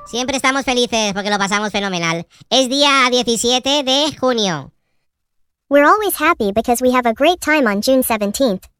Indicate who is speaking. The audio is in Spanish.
Speaker 1: Siempre estamos felices porque lo pasamos fenomenal. Es día 17 de junio.
Speaker 2: We're always happy because we have a great time on June 17th.